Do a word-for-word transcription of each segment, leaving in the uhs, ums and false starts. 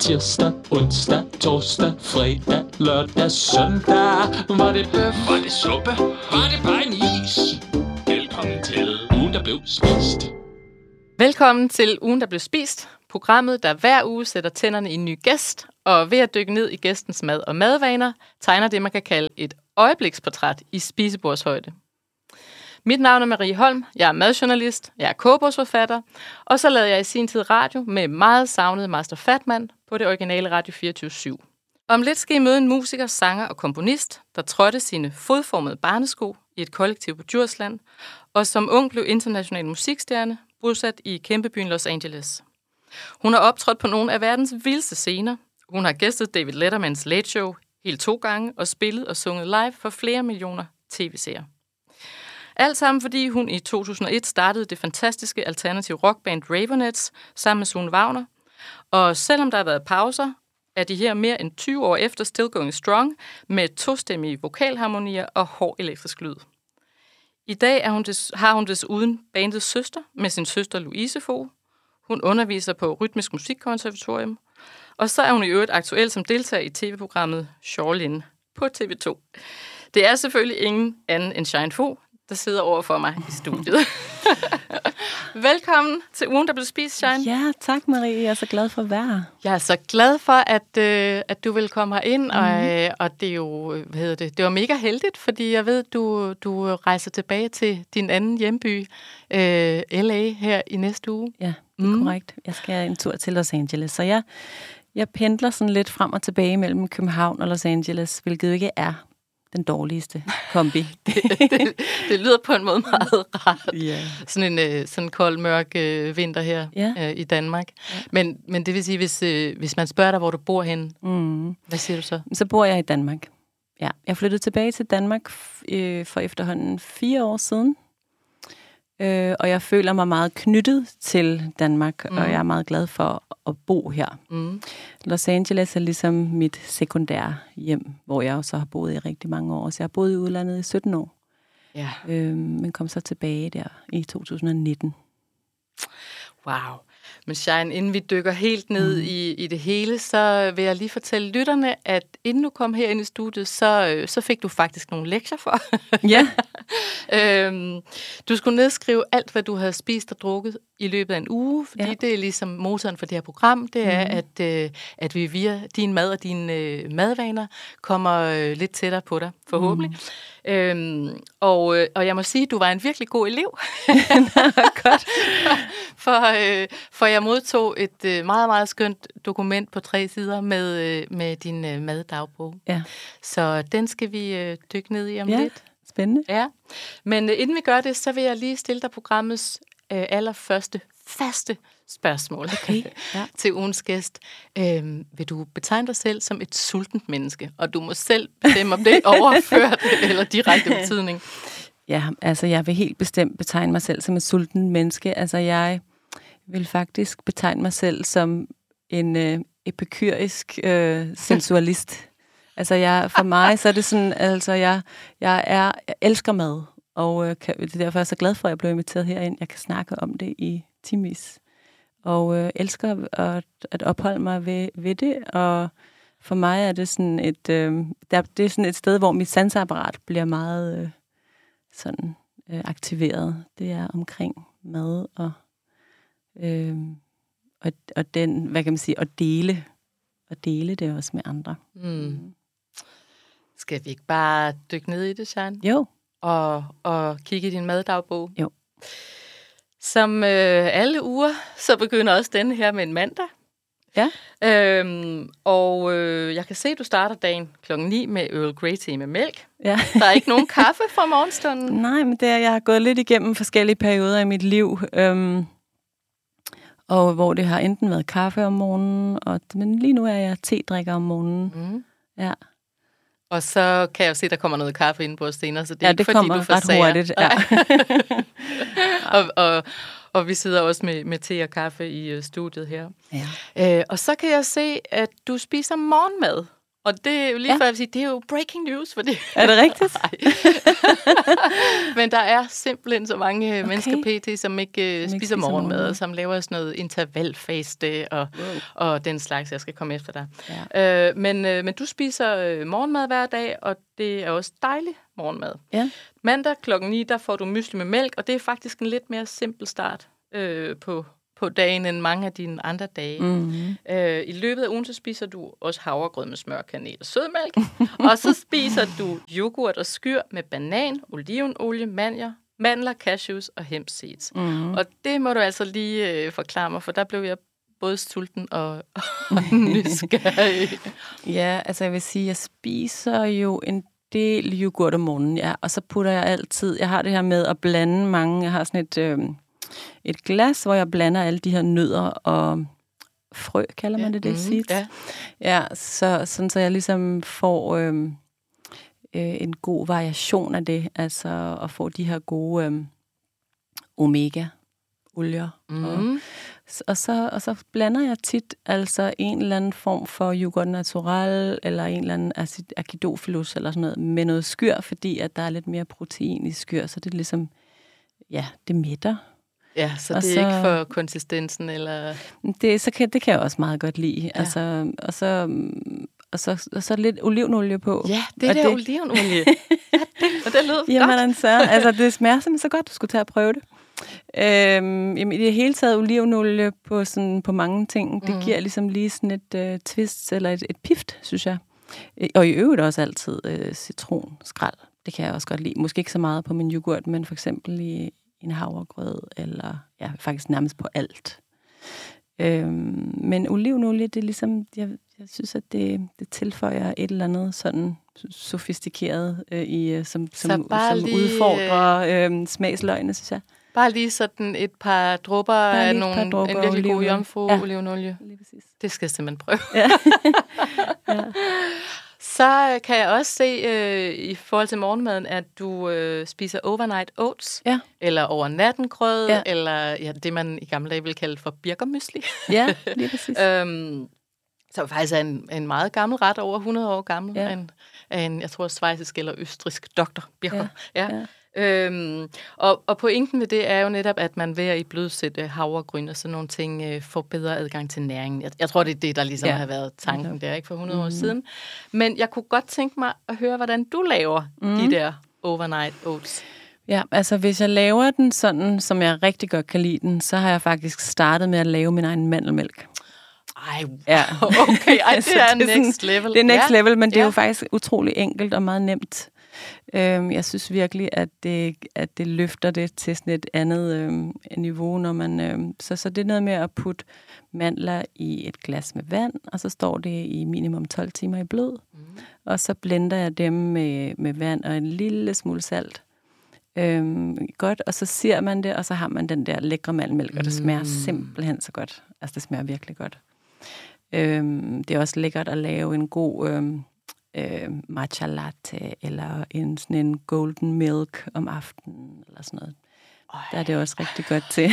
tirsdag, onsdag, torsdag, fredag, lørdag, søndag. Var det bøf? Var det suppe? Var det bare en is? Velkommen til ugen, der blev spist. Velkommen til ugen, der blev spist. Programmet, der hver uge sætter tænderne i en ny gæst, og ved at dykke ned i gæstens mad og madvaner, tegner det, man kan kalde et øjebliksportræt i spisebordshøjde. Mit navn er Marie Holm, jeg er madjournalist, jeg er kogebordsforfatter, og så lavede jeg i sin tid radio med meget savnede Master Fatman på det originale Radio fireogtyve syv. Om lidt skal I møde en musiker, sanger og komponist, der trådte sine fodformede barnesko i et kollektiv på Djursland, og som ung blev international musikstjerne, bosat i kæmpebyen Los Angeles. Hun har optrådt på nogle af verdens vildeste scener. Hun har gæstet David Lettermans Late Show helt to gange og spillet og sunget live for flere millioner tv-seere. Alt sammen fordi hun i to tusind og et startede det fantastiske alternative rockband Raveonettes sammen med Sune Wagner. Og selvom der har været pauser, er de her mere end tyve år efter still going strong med tostemmige vokalharmonier og hård elektrisk lyd. I dag er hun des, har hun desuden bandets søster med sin søster Louise Fogh. Hun underviser på Rytmisk Musikkonservatorium. Og så er hun i øvrigt aktuel som deltager i tv-programmet Shorelin på T V to. Det er selvfølgelig ingen anden end Shine Fogh, der sidder over for mig i studiet. Velkommen til ugen, der blev spist, Shine. Ja, tak Marie. Jeg er så glad for at være her. Jeg er så glad for, at, øh, at du vil komme herind, mm. og, øh, og det er jo, hvad hedder det, det var mega heldigt, fordi jeg ved, du du rejser tilbage til din anden hjemby, øh, L A, her i næste uge. Ja, det er mm. korrekt. Jeg skal en tur til Los Angeles, så jeg, jeg pendler sådan lidt frem og tilbage mellem København og Los Angeles, hvilket ikke er den dårligste kombi. det, det, det lyder på en måde meget rart. Yeah. Sådan en øh, sådan kold, mørk øh, vinter her yeah. øh, i Danmark. Yeah. Men, men det vil sige, hvis, øh, hvis man spørger dig, hvor du bor henne, mm. hvad siger du så? Så bor jeg i Danmark. Ja, jeg flyttede tilbage til Danmark øh, for efterhånden fire år siden. Øh, og jeg føler mig meget knyttet til Danmark, mm. og jeg er meget glad for at bo her. Mm. Los Angeles er ligesom mit sekundære hjem, hvor jeg også har boet i rigtig mange år. Så jeg har boet i udlandet i sytten år, ja. øh, men kom så tilbage der i to tusind og nitten. Wow. Men Shine, inden vi dykker helt ned mm. i, i det hele, så vil jeg lige fortælle lytterne, at inden du kom her ind i studiet, så, så fik du faktisk nogle lektier for. Ja. øhm, du skulle nedskrive alt, hvad du havde spist og drukket i løbet af en uge, fordi ja. det er ligesom motoren for det her program, det er, mm. at, øh, at vi via din mad og dine øh, madvaner kommer øh, lidt tættere på dig, forhåbentlig. Mm. Øhm, og, øh, og jeg må sige, at du var en virkelig god elev. Godt. for, øh, for jeg modtog et øh, meget, meget skønt dokument på tre sider med, øh, med din øh, maddagbog. Ja. Så den skal vi øh, dykke ned i om ja, lidt. Spændende. Ja. Men øh, inden vi gør det, så vil jeg lige stille dig programmets øh, allerførste faste spørgsmål okay. ja. til ugens gæst. Øhm, vil du betegne dig selv som et sultent menneske? Og du må selv bestemme, om det er overført eller direkte betydning. Ja, altså jeg vil helt bestemt betegne mig selv som et sultent menneske. Altså jeg vil faktisk betegne mig selv som en øh, epikyrisk øh, sensualist. altså jeg, for mig så er det sådan, altså jeg, jeg, er, jeg elsker mad. Og øh, kan, det er derfor, jeg er så glad for, at jeg blev inviteret herind. Jeg kan snakke om det i timevis. Og øh, elsker at, at opholde mig ved, ved det. Og for mig er det sådan et, øh, der, det er sådan et sted, hvor mit sanseapparat bliver meget øh, sådan øh, aktiveret. Det er omkring mad og, øh, og, og den, hvad kan man sige, at dele. Og dele det også med andre. Mm. Skal vi ikke bare dykke ned i det, Shine? Jo. Og, og kigge i din maddagbog. Jo. Som øh, alle uger, så begynder også denne her med en mandag. Ja. Øhm, og øh, jeg kan se, at du starter dagen klokken ni med Earl Grey te med mælk. Ja. Der er ikke nogen kaffe fra morgenstunden. Nej, men det er, jeg har gået lidt igennem forskellige perioder i mit liv. Øhm, og hvor det har enten været kaffe om morgenen, og, men lige nu er jeg te-drikker om morgenen. Mm. Ja. Og så kan jeg jo se, at der kommer noget kaffe ind på os senere, så det er ja, ikke det fordi, kommer du ret forsager. hurtigt. Ja. og, og, og vi sidder også med, med te og kaffe i uh, studiet her. Ja. Øh, og så kan jeg se, at du spiser morgenmad. Og det er jo lige Ja. før, jeg vil sige, det er jo breaking news for det. Er det rigtigt? Men der er simpelthen så mange okay. Okay. mennesker pt., som ikke uh, Som ikke spiser morgenmad, morgenmad. og som laver sådan noget intervalfaste og, Wow. og den slags, jeg skal komme efter dig. Ja. Øh, men, øh, men du spiser øh, morgenmad hver dag, og det er også dejlig morgenmad. Ja. Mandag klokken ni, der får du mysli med mælk, og det er faktisk en lidt mere simpel start øh, på, på dagen end mange af dine andre dage. Mm-hmm. Øh, I løbet af ugen, så spiser du også havregrød med smør, kanel og sødmælk. Og så spiser du yoghurt og skyr med banan, olivenolie, mandler, mandler, cashews og hemp seeds. Mm-hmm. Og det må du altså lige øh, forklare mig, for der blev jeg både sulten og, og nysgerrig. Ja, altså jeg vil sige, jeg spiser jo en del yoghurt om morgenen, ja, og så putter jeg altid, jeg har det her med at blande mange, jeg har sådan et, øh, et glas, hvor jeg blander alle de her nødder og frø, kalder man det det, Mhm, seeds. ja. Ja, så, sådan så jeg ligesom får øh, øh, en god variation af det, altså at få de her gode øh, omega-olier. Og, Mm. og, så, og så blander jeg tit altså en eller anden form for yoghurt natural, eller en eller anden acid, acidophilus, eller sådan noget, med noget skyr, fordi at der er lidt mere protein i skyr, så det er ligesom, ja, det mætter. Ja, så Og det er så- ikke for konsistensen, eller... Det, så kan, det kan jeg også meget godt lide. Ja. Altså, og, så, og, så, og så lidt olivenolie på. Ja, det Og der det- olivenolie. Ja, det, og det lød Jamen, godt. altså, altså, det smager simpelthen så godt, du skulle tage at prøve det. Øhm, jamen, i det hele taget olivenolie på, sådan, på mange ting, det Mhm. giver ligesom lige sådan et øh, twist, eller et, et pift, synes jeg. Øh, Og i øvrigt også altid øh, citronskrald. Det kan jeg også godt lide. Måske ikke så meget på min yoghurt, men for eksempel i en havregrød, eller ja, faktisk nærmest på alt. Øhm, men olivenolie, det er ligesom, jeg, jeg synes, at det, det tilføjer et eller andet sådan sofistikeret øh, i, øh, som, som, bare som lige, udfordrer øh, smagsløgene, synes jeg. Bare lige sådan et par dråber Bare af lige et nogle, par dråber en virkelig god olivenolie. jomfru Ja. olivenolie. Lige præcis. Det skal jeg simpelthen prøve. Ja. Ja. Så kan jeg også se øh, i forhold til morgenmaden, at du øh, spiser overnight oats, Ja. eller over natten grød, Ja. eller ja, det, man i gamle dage ville kalde for birkermysli. Ja, lige præcis. øhm, som faktisk er en, en meget gammel ret, over hundrede år gammel, Ja. af en, af en, jeg tror, schweizisk eller østrisk doktor, Birker. Ja. Ja. Øhm, og, og pointen ved det er jo netop, at man ved at i blødsætte havregryn og sådan nogle ting øh, får bedre adgang til næringen. Jeg, jeg tror, det er det, der ligesom Ja. ja. har været tanken Netop. der, ikke for hundrede mm. år Mhm. siden. Men jeg kunne godt tænke mig at høre, hvordan du laver Mhm. mm. de der overnight oats. Ja, altså hvis jeg laver den sådan, som jeg rigtig godt kan lide den, så har jeg faktisk startet med at lave min egen mandelmælk. Ej, Ja. okay, ej, det Så er det er next sådan- level. Det er next ja. level, men det er Ja. jo faktisk utrolig enkelt og meget nemt. Øhm, jeg synes virkelig, at det, at det løfter det til sådan et andet øhm, niveau, når man... Øhm, så, så det er noget med at putte mandler i et glas med vand, og så står det i minimum tolv timer i blød. Mm. Og så blender jeg dem med, med vand og en lille smule salt. Øhm, godt, og så ser man det, og så har man den der lækre mandelmælk, og det smager Mm. simpelthen så godt. Altså, det smager virkelig godt. Øhm, det er også lækkert at lave en god øhm, øh, matcha latte, eller en, sådan en golden milk om aftenen, eller sådan noget. Der er det også rigtig godt til.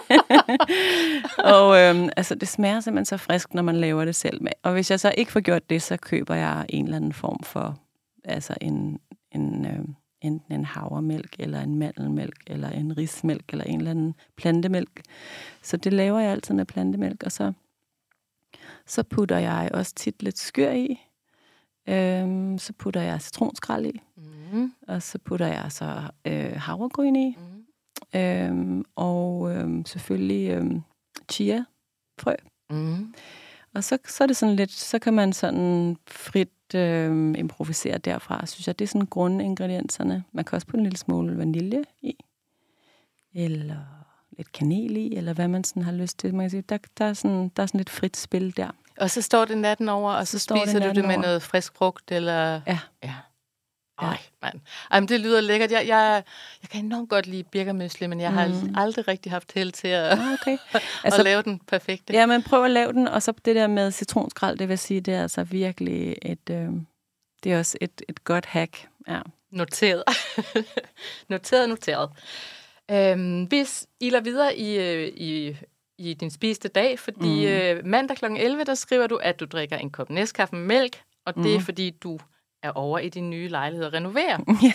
og øhm, altså, det smager simpelthen så frisk, når man laver det selv med. Og hvis jeg så ikke får gjort det, så køber jeg en eller anden form for, altså en, en øh, enten en havremælk, eller en mandelmælk, eller en rismælk, eller en eller anden plantemælk. Så det laver jeg altid med plantemælk, og så, så putter jeg også tit lidt skyr i. Øhm, så putter jeg citronskrald i, Mm. og så putter jeg så øh, havregryn i, Mm. øhm, og øhm, selvfølgelig øhm, chia-frø. Mm. Og så, så er det sådan lidt, så kan man sådan frit øhm, improvisere derfra, synes jeg. Det er sådan grundingredienserne. Man kan også putte en lille smule vanilje i, eller lidt kanel i, eller hvad man sådan har lyst til. Man kan sige, der, der, er sådan, der er sådan lidt frit spil der. Og så står det natten over, og så, Så står det spiser du det natten med over. noget frisk frugt, eller... Ja. Ja. Ej, mand. Ej, men det lyder lækkert. Jeg, jeg, jeg kan enormt godt lide birkermysli, men jeg har Mm. aldrig rigtig haft held til at, Ah, okay. altså, at lave den perfekte. Ja, men prøv at lave den, og så det der med citronskrald, det vil sige, det er altså virkelig et, øh, det er også et, et godt hack. Ja. Noteret. noteret, noteret. Øhm, hvis I lader videre i, øh, i, i din spiste dag, fordi Mm. øh, mandag klokken elleve, der skriver du, at du drikker en kop Nescafé med mælk Og det er, fordi du er over i din nye lejlighed og renoverer.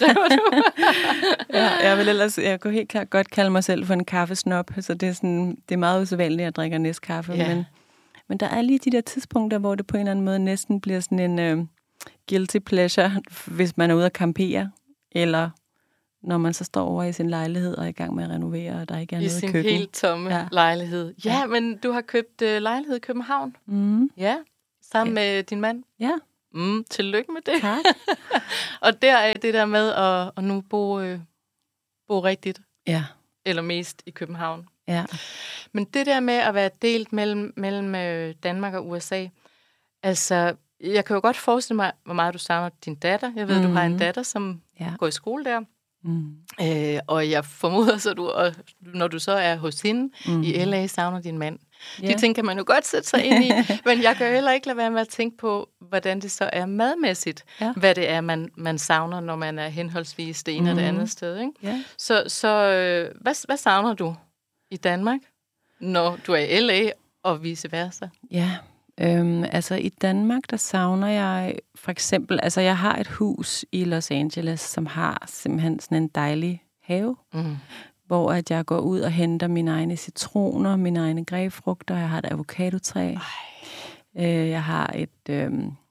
ja, jeg vil ellers, jeg kunne helt klart godt kalde mig selv for en kaffesnop, så det er, sådan, det er meget usædvanligt, at jeg drikker Nescafé, ja. men, men der er lige de der tidspunkter, hvor det på en eller anden måde næsten bliver sådan en uh, guilty pleasure, hvis man er ude at campere, eller når man så står over i sin lejlighed og er i gang med at renovere, og der ikke er I noget sin køkken. helt tomme ja. lejlighed. Ja, ja, men du har købt uh, lejlighed i København. Mm. Ja, sammen ja. med din mand. Ja. Mm, tillykke med det. Tak. Og der er det der med at, at nu bo, øh, bo rigtigt. Ja. Eller mest i København. Ja. Men det der med at være delt mellem, mellem øh, Danmark og U S A, altså, jeg kan jo godt forestille mig, hvor meget du savner din datter. Jeg ved, mm. du har en datter, som ja. går i skole der. Mm. Øh, og jeg formoder, så du, og når du så er hos hende mm. i L A, savner din mand. Yeah. De ting kan man jo godt sætte sig ind i, men jeg kan jo heller ikke lade være med at tænke på, hvordan det så er madmæssigt. Ja. Hvad det er, man, man savner, når man er henholdsvis det ene mm. og det andet sted. Ikke? Yeah. Så, så øh, hvad, hvad savner du i Danmark, når du er i L A og vice versa? Ja, øhm, altså i Danmark, der savner jeg for eksempel, altså jeg har et hus i Los Angeles, som har simpelthen sådan en dejlig have, mm. hvor at jeg går ud og henter mine egne citroner, mine egne grapefrugter, jeg har et avocadotræ, øh, jeg har et, øh,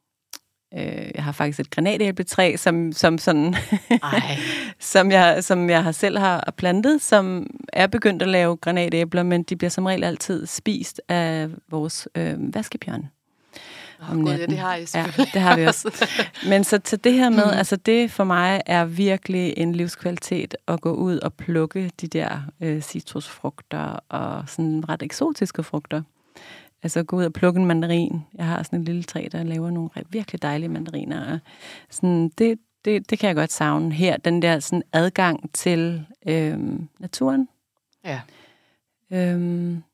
øh, jeg har faktisk et granatæbletræ, som, som sådan, som, jeg, som jeg har selv har plantet, som er begyndt at lave granatæbler, men de bliver som regel altid spist af vores øh, vaskebjørn. Oh, God, ja, det har I selvfølgelig. Ja, det har vi også. Men så til det her med, mm. altså det for mig er virkelig en livskvalitet at gå ud og plukke de der øh, citrusfrugter og sådan ret eksotiske frugter. Altså gå ud og plukke en mandarin. Jeg har sådan et lille træ, der laver nogle virkelig dejlige mandariner. Sådan, det, det, det kan jeg godt savne her. Den der sådan adgang til øh, naturen. Ja. Øhm,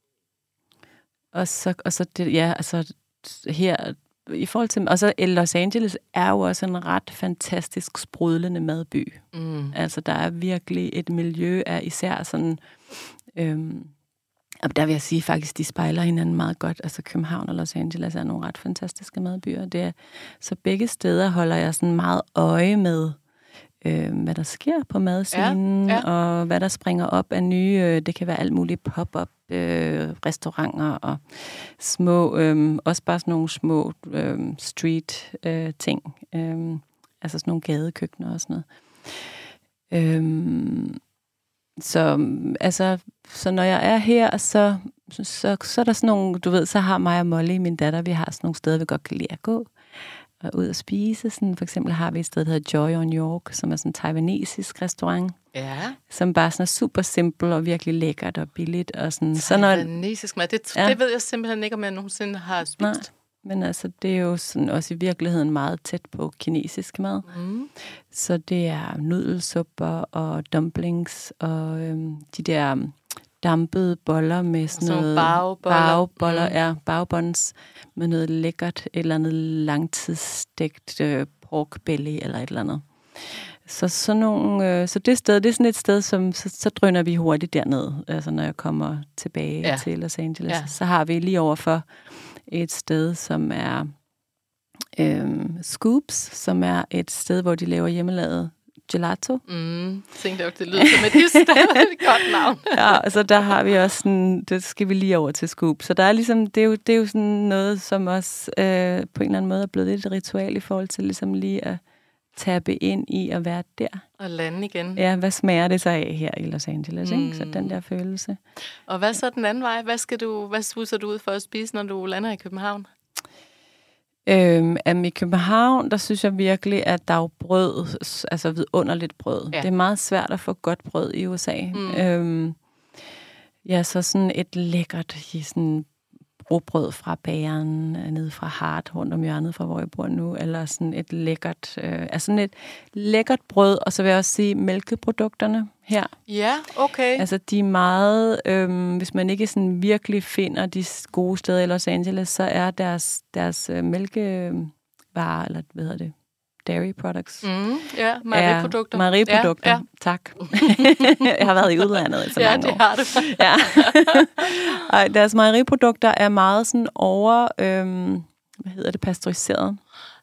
og så, og så det, ja, altså her i forhold til, og så Los Angeles er jo også en ret fantastisk sprudlende madby. Mm. Altså der er virkelig et miljø af især sådan, øhm, og der vil jeg sige faktisk, de spejler hinanden meget godt. Altså København og Los Angeles er nogle ret fantastiske madbyer. Det er, så begge steder holder jeg sådan meget øje med, øh, hvad der sker på madscenen, ja, ja. og hvad der springer op af nye, øh, det kan være alt muligt pop-up øh, restauranter og små, øh, også bare sådan nogle små øh, street øh, ting, øh, altså sådan nogle gadekøkkener og sådan noget. Øh, så altså, så når jeg er her, så, så, så er der sådan nogle, du ved, så har mig og Molly, min datter, vi har sådan nogle steder, vi godt kan lide at gå og ud og spise. Sådan, for eksempel har vi et sted, der hedder Joy on York, som er sådan en taiwanesisk restaurant. Ja. Som bare sådan er super simpel og virkelig lækkert og billigt. Og sådan. Taiwanesisk mad, det, ja. det ved jeg simpelthen ikke, om jeg nogensinde har spist. Nej, men altså, det er jo sådan også i virkeligheden meget tæt på kinesisk mad. Mm. Så det er nudelsupper og dumplings og øhm, de der dampede boller med sådan, sådan noget bagboller, bagboller, mm. ja, bagbuns med noget lækkert, et eller andet langtidsstegt øh, pork belly eller et eller andet. Så sådan nogle, øh, så det sted, det er sådan et sted, som så, så drøner vi hurtigt derned, altså når jeg kommer tilbage ja. til Los Angeles. Ja. Så har vi lige overfor et sted, som er øh, Scoops, som er et sted, hvor de laver hjemmelavet gelato. Mm, tænkte jeg, det lyder som et et godt navn. Ja, så der har vi også sådan, det skal vi lige over til Scoop. Så der er ligesom, det er jo, det er jo sådan noget, som også øh, på en eller anden måde er blevet lidt et ritual i forhold til ligesom lige at tabe ind i at være der. Og lande igen. Ja, hvad smager det så af her i Los Angeles, mm. ikke? Så den der følelse. Og hvad så den anden vej? Hvad skal du, hvad suser du ud for at spise, når du lander i København? Øhm, um, I København, der synes jeg virkelig, at der er jo brød, altså vidunderligt brød. Ja. Det er meget svært at få godt brød i U S A. Mm. Øhm, ja, så sådan et lækkert sådan rugbrød fra bageren, nede fra Hart, rundt om hjørnet fra, hvor jeg bor nu, eller sådan et lækkert, øh, altså sådan et lækkert brød, og så vil jeg også sige mælkeprodukterne her. Ja, okay. Altså de er meget, øh, hvis man ikke sådan virkelig finder de gode steder i Los Angeles, så er deres, deres øh, mælkevarer, eller hvad hedder det, dairy products. Mm, ja, mejeriprodukter. Mejeriprodukter, ja, ja. Tak. Jeg har været i udlandet i så ja, mange år. Ja, det har du. Ja. Ej, deres mejeriprodukter er meget sådan over, øhm, hvad hedder det, pasteuriseret.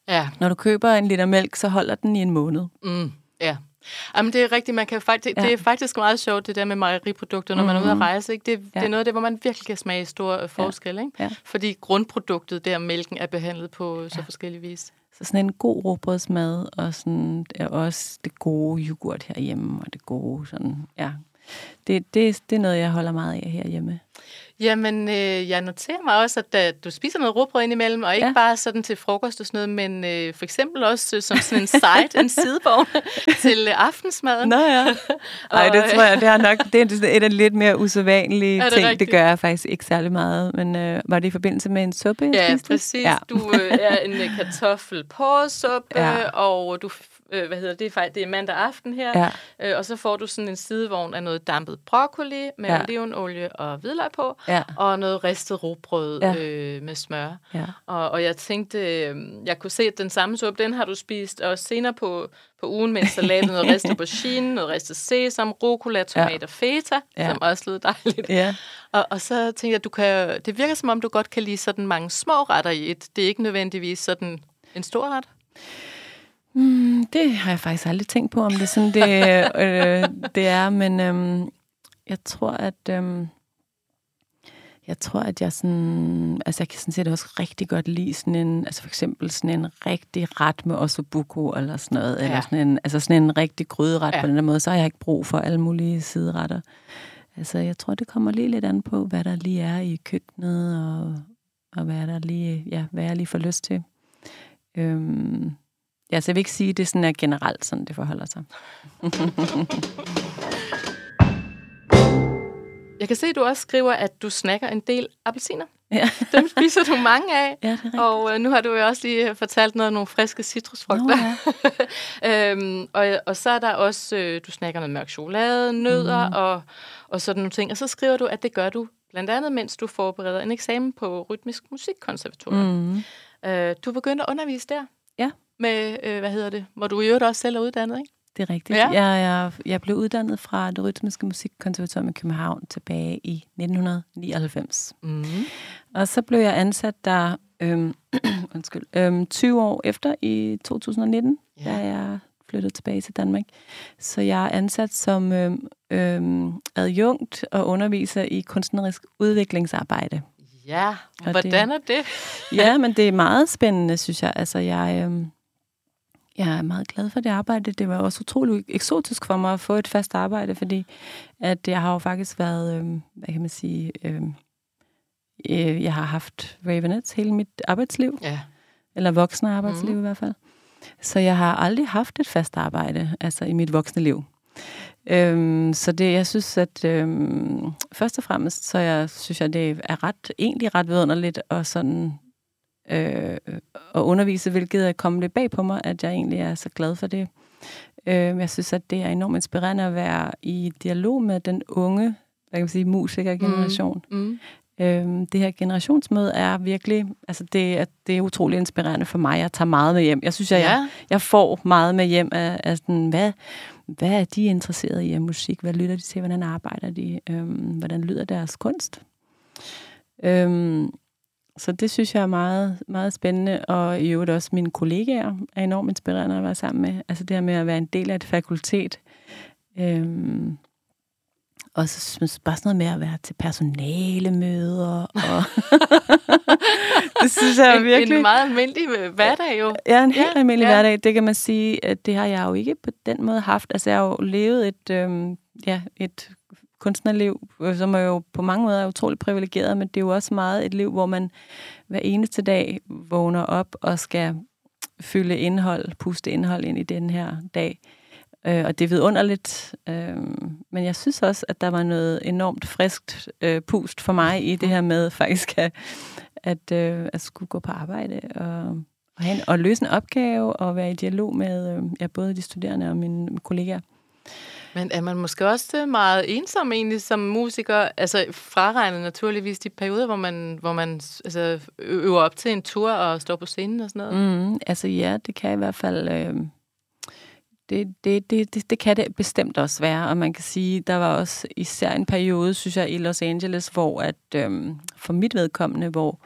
Ja. Når du køber en liter mælk, så holder den i en måned. Mm, ja. Jamen, det er rigtigt. Man kan faktisk, ja. Det er faktisk meget sjovt, det der med mejeriprodukter, når mm. man er ude at rejse. Ikke? Det, ja. det er noget af det, hvor man virkelig kan smage stor forskel. Ja. Ikke? Ja. Fordi grundproduktet der, mælken, er behandlet på så ja. forskellige vis. Så sådan en god rugbrødsmad, og sådan, er også det gode yoghurt herhjemme, og det gode sådan, ja. Det, det, det er noget, jeg holder meget af herhjemme. Jamen, øh, jeg noterer mig også, at uh, du spiser noget rugbrød indimellem, og ikke ja. bare sådan til frokost og sådan noget, men øh, for eksempel også øh, som sådan en side, en sidevogn til øh, aftensmaden. Nå ja. Ej, det tror jeg, det er nok det er et af de lidt mere usædvanlige ting. Rigtigt? Det gør jeg faktisk ikke særlig meget, men øh, var det i forbindelse med en suppe? Ja, præcis. Ja. Du øh, er en øh, kartoffelporresuppe, ja. og du øh, hvad hedder det, det er, det er mandag aften her, ja. øh, og så får du sådan en sidevogn af noget dampet broccoli med ja. olivenolie og hvidløg på, ja. og noget ristet rugbrød ja. øh, med smør. Ja. Og, og jeg tænkte, øh, jeg kunne se, at den samme suppe, den har du spist også senere på, på ugen med en salat, noget ristet aubergine, noget ristet sesam, rucola, tomat ja. og feta, ja. som også lød dejligt. Ja. Og, og så tænkte jeg, at du kan, det virker som om, du godt kan lide sådan mange små retter i et. Det er ikke nødvendigvis sådan en stor ret. Mm, det har jeg faktisk aldrig tænkt på, om det sådan det, øh, det er, men øhm, jeg tror, at øhm, jeg tror, at jeg sådan, altså jeg kan sådan set også rigtig godt lide sådan en, altså for eksempel sådan en rigtig ret med ossobuco eller sådan noget, ja. eller sådan en, altså sådan en rigtig gryderet ja. på den der måde, så har jeg ikke brug for alle mulige sideretter. Altså jeg tror, det kommer lige lidt an på, hvad der lige er i køkkenet, og, og hvad der lige, ja, hvad jeg lige får lyst til. Øhm, Ja, så jeg vil ikke sige, at det sådan er generelt, sådan det forholder sig. Jeg kan se, at du også skriver, at du snakker en del appelsiner. Ja. Dem spiser du mange af. Ja, det er rigtigt. Og øh, nu har du jo også lige fortalt noget om nogle friske citrusfrugter. Ja. øhm, og, og så er der også, øh, du snakker noget mørk chokolade, nødder mm. og, og sådan nogle ting. Og så skriver du, at det gør du blandt andet, mens du forbereder en eksamen på Rytmisk Musikkonservatorium. Mm. Øh, du begyndte at undervise der. Ja. Med, øh, hvad hedder det, hvor du i øvrigt også selv er uddannet, ikke? Det er rigtigt. Ja. Jeg, jeg, jeg blev uddannet fra det Rytmiske Musikkonservatorium i København tilbage i nitten nioghalvfems. Mm. Og så blev jeg ansat der øhm, undskyld, øhm, tyve år efter i to tusind nitten, ja. da jeg flyttede tilbage til Danmark. Så jeg er ansat som øhm, øhm, adjunkt og underviser i kunstnerisk udviklingsarbejde. Ja, og hvordan er det? Ja, men det er meget spændende, synes jeg. Altså, jeg... Øhm, Jeg er meget glad for det arbejde. Det var også utroligt eksotisk for mig at få et fast arbejde, fordi at jeg har jo faktisk været, øh, hvad kan man sige, øh, øh, jeg har haft Ravenettes hele mit arbejdsliv. Ja. Eller voksne arbejdsliv mm. i hvert fald. Så jeg har aldrig haft et fast arbejde, altså i mit voksne liv. Øhm, så det, jeg synes, at øhm, først og fremmest, så jeg, synes jeg, det er ret, egentlig ret vidunderligt og sådan... Øh, og undervise, hvilket er kommet lidt bag på mig, at jeg egentlig er så glad for det. Øh, jeg synes, at det er enormt inspirerende at være i dialog med den unge, hvad kan man sige, musikergeneration. Mm. Mm. Øh, det her generationsmøde er virkelig, altså det er, det er utroligt inspirerende for mig. Jeg tager meget med hjem. Jeg synes, at jeg, jeg får meget med hjem af, af sådan, hvad, hvad er de interesseret i af musik? Hvad lytter de til? Hvordan arbejder de? Øh, hvordan lyder deres kunst? Øh, Så det synes jeg er meget, meget spændende, og i øvrigt også mine kollegaer er enormt inspirerende at være sammen med. Altså det her med at være en del af et fakultet. Øhm, og så synes bare sådan noget med at være til personalemøder. Og det synes jeg er virkelig... En meget almindelig hverdag jo. Ja, en helt ja, almindelig ja. hverdag. Det kan man sige, at det har jeg jo ikke på den måde haft. Altså jeg har jo levet et... Øhm, ja, et kunstnerliv, som er jo på mange måder er utroligt privilegeret, men det er jo også meget et liv, hvor man hver eneste dag vågner op og skal fylde indhold, puste indhold ind i den her dag. Øh, og det er vidunderligt. Øh, men jeg synes også, at der var noget enormt friskt øh, pust for mig i det her med faktisk at, at, øh, at skulle gå på arbejde og, og, hen, og løse en opgave og være i dialog med øh, ja, både de studerende og mine kollegaer. Men er man måske også meget ensom egentlig som musiker? Altså fraregnet naturligvis de perioder, hvor man, hvor man altså, øver op til en tur og står på scenen og sådan noget? Mm, altså ja, det kan i hvert fald... Øh, det, det, det, det, det kan det bestemt også være, og man kan sige, der var også især en periode, synes jeg, i Los Angeles, hvor at øh, for mit vedkommende, hvor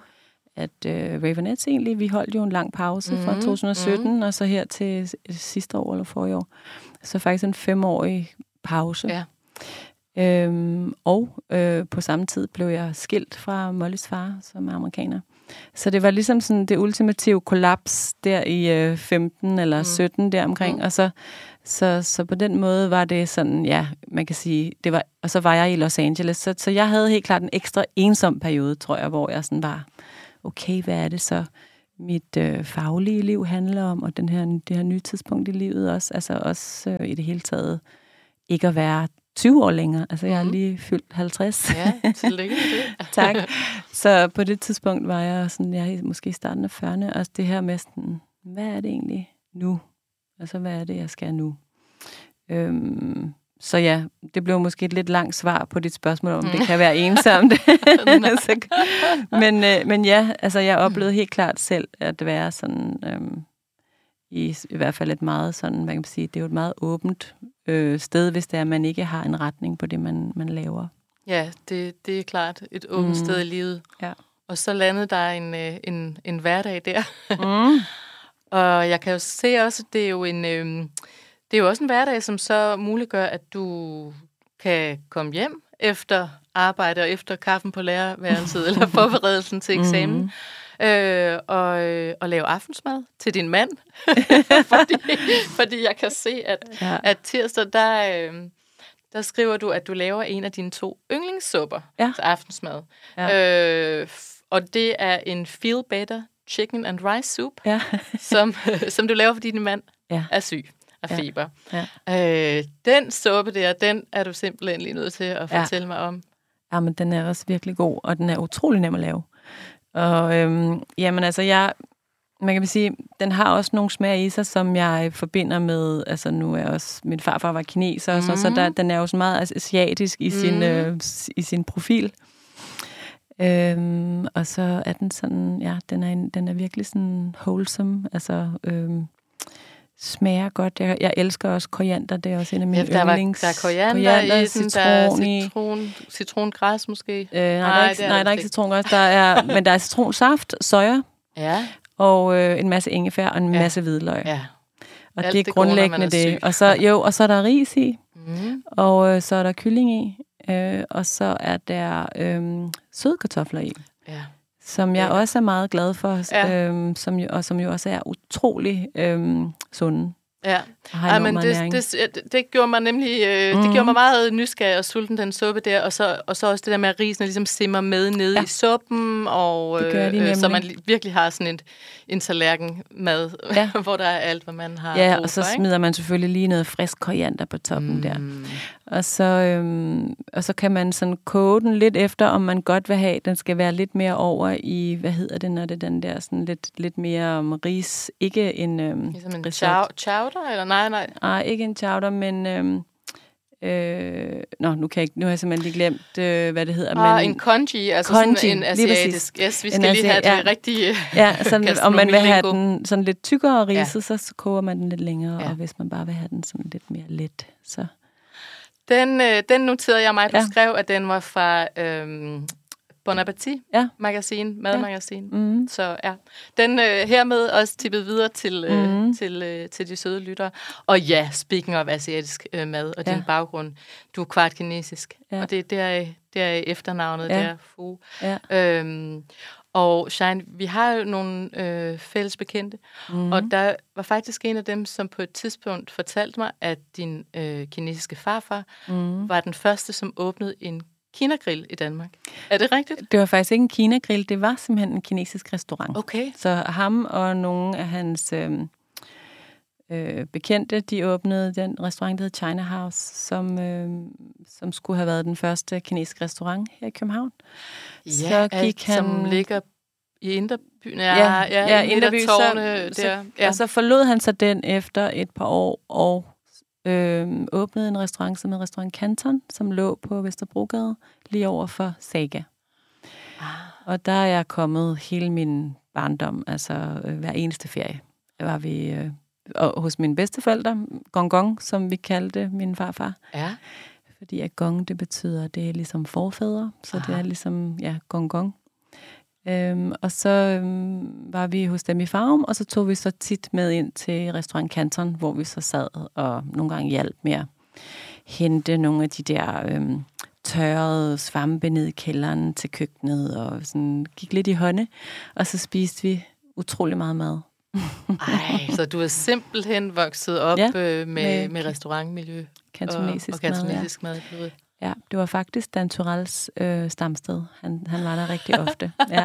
at øh, Ravenettes egentlig, vi holdt jo en lang pause mm-hmm. fra to tusind og sytten, mm-hmm. og så her til sidste år eller forrige år. Så faktisk en femårig pause. Ja. Øhm, og øh, på samme tid blev jeg skilt fra Mollys far, som er amerikaner. Så det var ligesom sådan det ultimative kollaps der i øh, femten eller mm. sytten der omkring, mm. og så, så, så på den måde var det sådan, ja, man kan sige, det var, og så var jeg i Los Angeles, så, så jeg havde helt klart en ekstra ensom periode, tror jeg, hvor jeg sådan var, okay, hvad er det så, mit øh, faglige liv handler om, og den her, det her nye tidspunkt i livet også, altså også øh, i det hele taget, ikke at være tyve år længere. Altså, jeg er lige fyldt halvtreds. Ja, tillykke med det. Tak. Så på det tidspunkt var jeg sådan, jeg er måske i starten af fyrrerne, og det her med sådan, hvad er det egentlig nu? Altså, hvad er det, jeg skal nu? Øhm, så ja, det blev måske et lidt langt svar på dit spørgsmål, om mm. det kan være ensomt. men, øh, men ja, altså, jeg oplevede helt klart selv at være sådan, øhm, i, i hvert fald et meget sådan, hvad kan man sige, det er jo et meget åbent øh, sted, hvis det er, at man ikke har en retning på det, man, man laver. Ja, det, det er klart et åbent mm. sted i livet. Ja. Og så landede der en, en, en hverdag der. Mm. Og jeg kan jo se også, at det er jo en, øh, det er jo også en hverdag, som så muliggør, at du kan komme hjem efter arbejde og efter kaffen på lærerværelset eller forberedelsen til eksamen. Mm. Øh, og, og lave aftensmad til din mand. fordi, fordi jeg kan se, at, ja. at tirsdag, der, øh, der skriver du, at du laver en af dine to yndlingssupper ja. til aftensmad. Ja. Øh, og det er en Feel Better Chicken and Rice Soup, ja. som, som du laver, fordi din mand ja. er syg af feber. Ja. Ja. Øh, den suppe der, den er du simpelthen lige nødt til at fortælle ja. mig om. Ja, men den er også virkelig god, og den er utrolig nem at lave. Og øhm, jamen altså, jeg, man kan sige, den har også nogle smag i sig, som jeg forbinder med, altså nu er også, min farfar var kineser, mm. så, så der, den er jo så meget asiatisk i, mm. sin, øh, i sin profil. Øhm, og så er den sådan, ja, den er, en, den er virkelig sådan wholesome, altså øhm, smager godt. Jeg, jeg elsker også koriander, det er også en af mine ja, yndlings. Der er koriander, koriander i den, der er citron, citrongræs måske. Øh, nej, nej, der er ikke, nej, der er ikke citrongræs, der er, men der er citronsaft, soja, ja. og øh, en masse ingefær og en ja. masse hvidløg. Ja. Og alt det er grundlæggende det. det. Og så, jo, og så er der ris i, mm. og øh, så er der kylling i, øh, og så er der øh, søde kartofler i. Ja. Som jeg ja. også er meget glad for, ja. øhm, som jo, og som jo også er utrolig øhm, sunde. Ja, Ej, men det, det, det gjorde mig nemlig øh, mm. det gjorde mig meget nysgerrig og sulten, den suppe der, og så, og så også det der med, at risene ligesom simmer med nede ja. i suppen, og øh, øh, så man virkelig har sådan en, en tallerken mad, ja. hvor der er alt, hvad man har ja, brug og så for, smider man selvfølgelig lige noget frisk koriander på toppen mm. der. Og så, øhm, og så kan man sådan koge den lidt efter, om man godt vil have, den skal være lidt mere over i, hvad hedder det, når det er den der sådan lidt, lidt mere um, ris, ikke en øhm, ligesom en chowder, eller nej, nej? Nej, ikke en chowder, men øhm, øh, nå, nu kan jeg nu har jeg simpelthen lige glemt, øh, hvad det hedder. Ah, men, en congee, altså congee, sådan en asiatisk. Yes, vi skal en lige have ja. det rigtige. Ja, sådan, om man vil have den sådan lidt tykkere riset, ja. så koger man den lidt længere, ja. og hvis man bare vil have den sådan lidt mere let, så... Den, øh, den noterede jeg mig, du ja. skrev, at den var fra øhm, Bon Appetit ja. magasin, madmagasin. Ja. Mm-hmm. Så ja, den øh, hermed også tippet videre til, øh, mm-hmm. til, øh, til de søde lyttere. Og ja, speaking of asiatisk øh, mad og ja. din baggrund, du er kvart kinesisk, ja. og det, det, er, det er efternavnet, ja. der Fu. Ja. Øhm, og Shine, vi har jo nogle øh, fælles bekendte, mm-hmm. og der var faktisk en af dem, som på et tidspunkt fortalte mig, at din øh, kinesiske farfar mm-hmm. var den første, som åbnede en Kina-grill i Danmark. Er det rigtigt? Det var faktisk ikke en Kina-grill, det var simpelthen en kinesisk restaurant. Okay. Så ham og nogle af hans øh, øh, bekendte, de åbnede den restaurant, der hed China House, som, øh, som skulle have været den første kinesiske restaurant her i København. Ja, så gik han, som ligger i Indrebyen. Ja, ja, ja, ja Indreby. Så, så, ja. Og så forlod han så den efter et par år, og øh, åbnede en restaurant, som hed Restaurant Canton, som lå på Vesterbrogade, lige over for Saga. Ah. Og der er jeg kommet hele min barndom, altså øh, hver eneste ferie, var vi øh, og hos mine bedsteforældre, Gong Gong, som vi kaldte min farfar. Ja. Fordi at gong, det betyder, det er ligesom forfædre, så ah. det er ligesom, ja, Gong Gong. Øhm, og så øhm, var vi hos dem i Farum, og så tog vi så tit med ind til restaurant Canton, hvor vi så sad og nogle gange hjalp med at hente nogle af de der øhm, tørrede svampe ned i kælderen til køkkenet, og sådan gik lidt i hånde, og så spiste vi utrolig meget mad. Ej, så du er simpelthen vokset op ja, øh, med, med, med restaurantmiljø kantonesisk og, og kantonesisk mad. mad ja. Ja, det var faktisk Dan Turells øh, stamsted. Han, han var der rigtig ofte. Ja.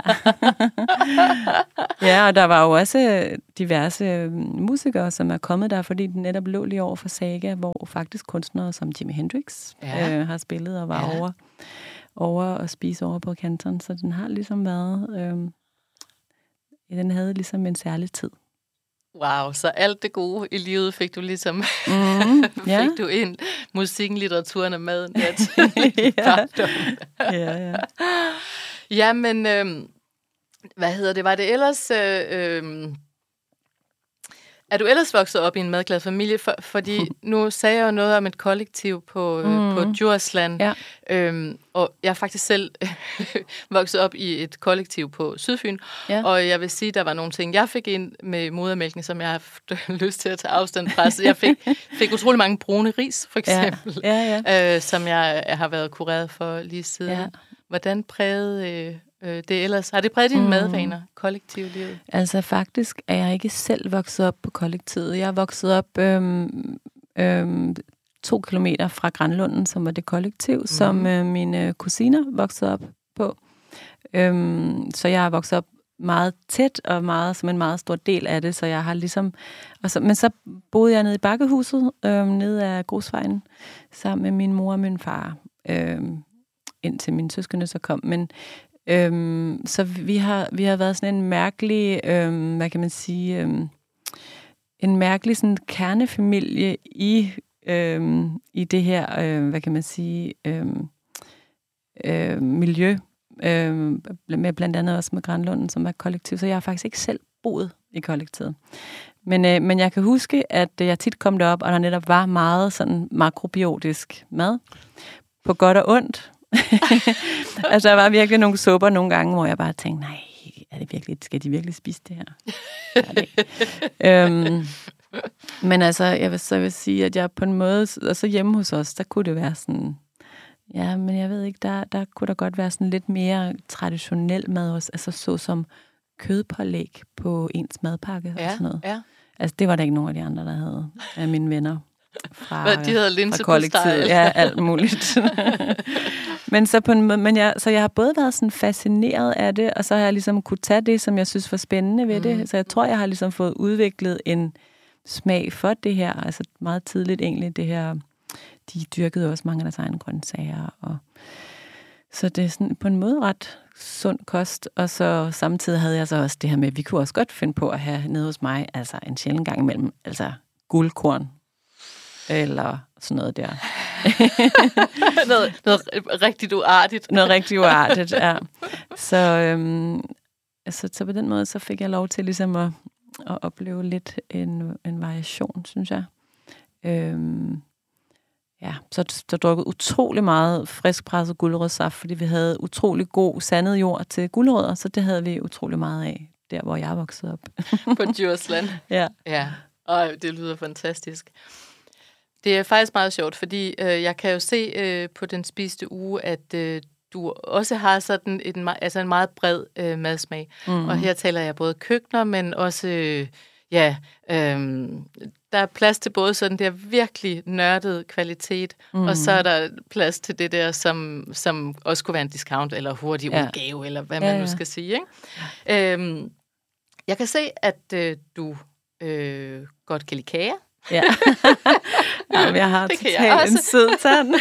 Ja, og der var jo også diverse musikere, som er kommet der, fordi den netop lå lige over for Saga, hvor faktisk kunstnere som Jimi Hendrix ja. øh, har spillet og var ja. over, over og spise over på Canton. Så den har ligesom været... Øh, den havde ligesom en særlig tid. Wow, så alt det gode i livet fik du ligesom mm, fik ja. du ind. Musikken, litteraturen og maden. Ja, ja. ja, ja. Ja, men øh, hvad hedder det? Var det ellers... Øh, øh, er du ellers vokset op i en madglad familie? For, fordi nu sagde jeg jo noget om et kollektiv på, mm. øh, på Djursland. Ja. Øhm, og jeg er faktisk selv vokset op i et kollektiv på Sydfyn. Ja. Og jeg vil sige, der var nogle ting, jeg fik ind med modermælken, som jeg har haft lyst til at tage afstand fra. Så jeg fik, fik utrolig mange brune ris, for eksempel. Ja. Ja, ja. Øh, som jeg, jeg har været kureret for lige siden. Ja. Hvordan prægede... Øh, det ellers. Har det præget dine mm. madvaner, kollektivlivet? Altså faktisk er jeg ikke selv vokset op på kollektivet. Jeg er vokset op øhm, øhm, to kilometer fra Granlunden, som var det kollektiv, mm. som øh, mine kusiner voksede op på. Øhm, så jeg er vokset op meget tæt og meget som en meget stor del af det, så jeg har ligesom... Og så, men så boede jeg nede i Bakkehuset, øhm, nede af Grusvejen, sammen med min mor og min far, øhm, indtil mine søskende så kom. Men Øhm, så vi har vi har været sådan en mærkelig, øhm, hvad kan man sige, øhm, en mærkelig sådan kernefamilie i øhm, i det her, øhm, hvad kan man sige, øhm, øhm, miljø øhm, med blandt andet også med Granlunden, som er kollektiv. Så jeg har faktisk ikke selv boet i kollektivet. Men øh, men jeg kan huske, at jeg tit kom derop, og der netop var meget sådan makrobiotisk mad på godt og ondt. Altså, der var virkelig nogle supper nogle gange, hvor jeg bare tænkte, nej, er det virkelig, skal de virkelig spise det her? Det øhm, men altså, jeg vil så vil sige, at jeg på en måde, og så hjemme hos os, der kunne det være sådan, ja, men jeg ved ikke, der, der kunne der godt være sådan lidt mere traditionel mad også, altså så som kødpålæg på ens madpakke og ja, sådan noget. Ja. Altså, det var der ikke nogen af de andre, der havde, af mine venner. Fra, Hvad, de hedder linse på style. Ja, alt muligt. Men så på en måde, men jeg, så jeg har både været sådan fascineret af det, og så har jeg ligesom kunne tage det, som jeg synes var spændende ved det. Mm. Så jeg tror, jeg har ligesom fået udviklet en smag for det her, altså meget tidligt egentlig det her. De dyrkede også mange af deres egne grøntsager, og så det er sådan på en måde ret sund kost, og så samtidig havde jeg så også det her med, at vi kunne også godt finde på at have nede hos mig, altså en sjælden gang imellem, altså guldkorn, eller sådan noget der. noget, noget rigtig uartigt. Noget rigtig uartigt, ja. Så, øhm, så, så på den måde, så fik jeg lov til ligesom at, at opleve lidt en, en variation, synes jeg. Øhm, ja, så, så drukket utrolig meget friskpresset gulerødssaft, fordi vi havde utrolig god sandet jord til gulerødder, så det havde vi utrolig meget af, der hvor jeg voksede op. På Djursland. Ja. Ja, og det lyder fantastisk. Det er faktisk meget sjovt, fordi øh, jeg kan jo se øh, på den spiste uge, at øh, du også har sådan en, altså en meget bred øh, madsmag. Mm. Og her taler jeg både køkkener, men også, øh, ja, øh, der er plads til både sådan der virkelig nørdede kvalitet, mm. og så er der plads til det der, som, som også kunne være en discount, eller hurtig ja. udgave, eller hvad man ja, ja. nu skal sige. Ikke? Øh, jeg kan se, at øh, du øh, godt kan lide kager. Ja. Jamen, jeg har totalt en sød tand.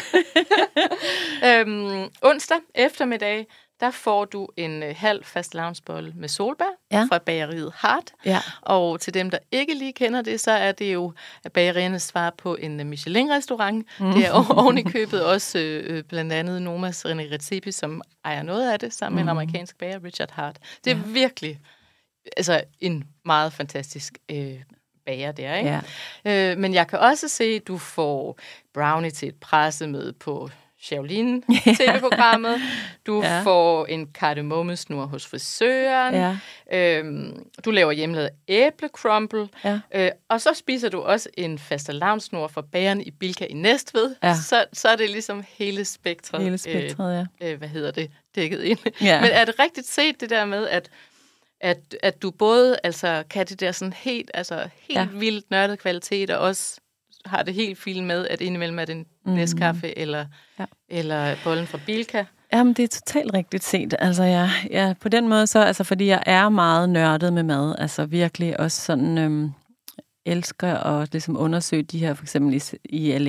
øhm, onsdag eftermiddag, der får du en øh, halv fastelavnsbolle med solbær ja. fra bageriet Hart. Ja. Og til dem, der ikke lige kender det, så er det jo bageriernes svar på en uh, Michelin-restaurant. Mm. Det er oven i købet også øh, blandt andet Nomas René Redzepi, som ejer noget af det, sammen mm. med en amerikansk bager, Richard Hart. Det er ja. virkelig altså, en meget fantastisk øh, bager der, ikke? Ja. Øh, men jeg kan også se, at du får brownie til et pressemøde på Shaolin-tv-programmet. Du Ja. får en kardemommesnur hos frisøren. Ja. Øhm, du laver hjemmelavet æblecrumble. Ja. Øh, og så spiser du også en fastelavnsnur fra bageren i Bilka i Næstved. Ja. Så, så er det ligesom hele spektret. Hele spektret, ja. Øh, hvad hedder det? Dækket ind. Ja. Men er det rigtigt set, det der med, at At, at du både altså, kan det der sådan helt, altså, helt Ja. vildt nørdet kvalitet, og også har det helt fint med, at indimellem er det en Mhm. Nescafé eller, Ja. eller bollen fra Bilka. Jamen, det er totalt rigtigt set. Altså, jeg, jeg, på den måde så, altså, fordi jeg er meget nørdet med mad, altså virkelig også sådan, øhm, elsker at ligesom undersøge de her, for eksempel i, i L